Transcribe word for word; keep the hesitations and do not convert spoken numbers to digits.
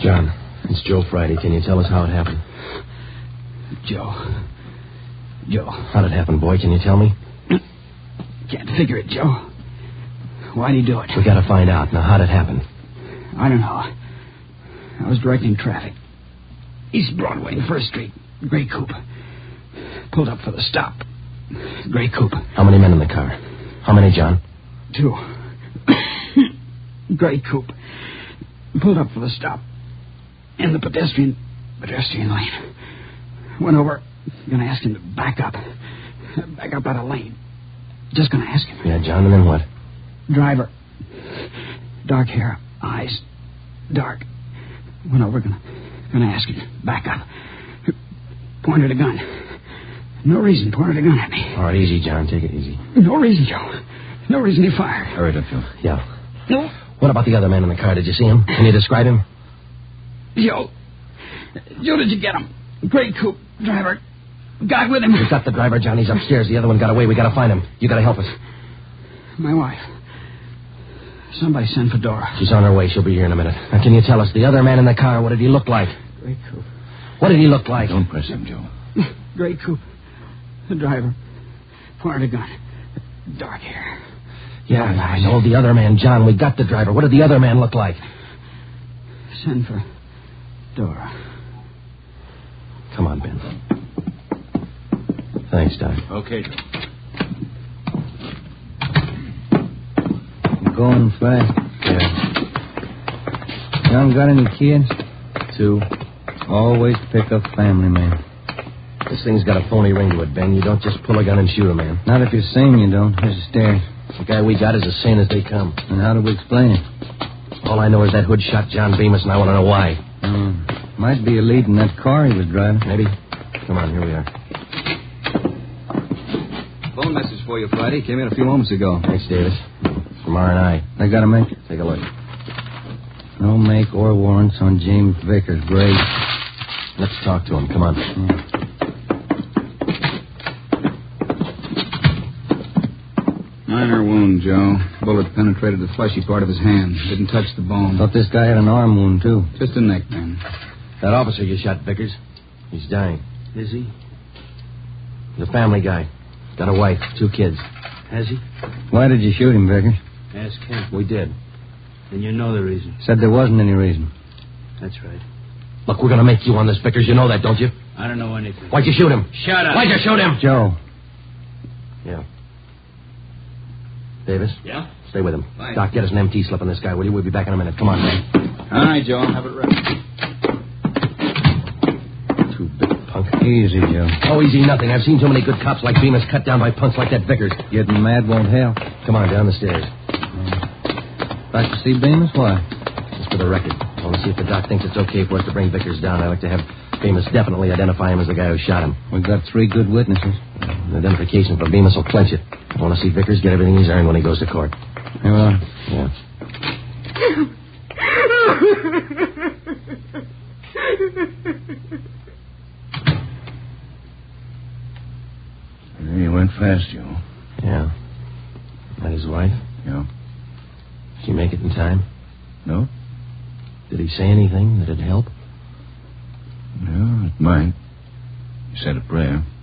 John, it's Joe Friday. Can you tell us how it happened? Joe. Joe. How'd it happen, boy? Can you tell me? Can't figure it, Joe. Why'd he do it? We gotta find out. Now, how'd it happen? I don't know. I was directing traffic. East Broadway and First Street. Gray coupe. Pulled up for the stop. Gray coupe. How many men in the car? How many, John? Two. Gray coupe. Pulled up for the stop. In the pedestrian... pedestrian lane. Went over. Gonna ask him to back up. Back up out of lane. Just gonna ask him. Yeah, John, and then what? Driver. Dark hair. Eyes. Dark. Went over. Gonna, gonna ask him. Back up. Pointed a gun. No reason. Pointed a gun at me. All right, easy, John. Take it easy. No reason, Joe. No reason he fired. Hurry up, Joe. Yeah. No. What about the other man in the car? Did you see him? Can you describe him? Joe. Joe, did you get him? Gray coupe. Driver. Guy with him. We've got the driver, John. He's upstairs. The other one got away. We gotta find him. You gotta help us. My wife. Somebody send for Dora. She's on her way. She'll be here in a minute. Now, can you tell us, the other man in the car, what did he look like? Gray coupe. What did he look like? Don't press him, Joe. Gray coupe. The driver. Pointed a gun. Dark hair. Yeah, I know. The other man, John. We got the driver. What did the other man look like? Send for Dora. Come on, Ben. Thanks, Doc. Okay, Joe. You're going fast. Yeah. You haven't got any kids? Two. Always pick up family, man. This thing's got a phony ring to it, Ben. You don't just pull a gun and shoot a man. Not if you're sane, you don't. Here's the stairs. The guy we got is as sane as they come. And how do we explain it? All I know is that hood shot John Bemis, and I want to know why. Hmm. Might be a lead in that car he was driving. Maybe. Come on, here we are. Phone message for you, Friday. Came in a few moments ago. Thanks, Davis. It's from R and I. I gotta make it. Take a look. No make or warrants on James Vickers, Gray. Let's talk to him. Come on. Yeah. Minor wound, Joe. Bullet penetrated the fleshy part of his hand. Didn't touch the bone. Thought this guy had an arm wound, too. Just a neck, man. That officer you shot, Vickers, he's dying. Is he? He's a family guy. Got a wife, two kids. Has he? Why did you shoot him, Vickers? Ask him. We did. And you know the reason. Said there wasn't any reason. That's right. Look, we're going to make you on this, Vickers. You know that, don't you? I don't know anything. Why'd you shoot him? Shut up. Why'd you shoot him? Joe. Yeah. Davis? Yeah? Stay with him. Fine. Doc, get us an M T slip on this guy, will you? We'll be back in a minute. Come on, man. All right, Joe. I'll have it ready. Too big punk. Easy, Joe. Oh, easy nothing. I've seen too many good cops like Bemis cut down by punks like that Vickers. Getting mad won't help. Come on, down the stairs. Like to see Bemis? Why? Just for the record. I want to see if the doc thinks it's okay for us to bring Vickers down. I'd like to have Bemis definitely identify him as the guy who shot him. We've got three good witnesses. The identification from Bemis will clinch it. I want to see Vickers get everything he's earned when he goes to court. Here we are. Yeah. He went fast, Joe. Yeah. That his wife? Yeah. Did she make it in time? No? Did he say anything that'd help? Yeah, it might. He said a prayer.